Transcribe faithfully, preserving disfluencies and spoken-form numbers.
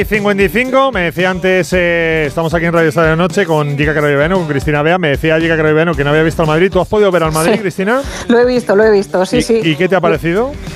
cincuenta y cinco, me decía antes, eh, estamos aquí en Radio Estadio de Noche con Jica Caroibeno, con Cristina Bea. Me decía Jica Caroibeno que no había visto al Madrid. ¿Tú has podido ver al Madrid, Sí. Cristina? Lo he visto, lo he visto, sí, ¿Y, sí. ¿Y qué te ha parecido?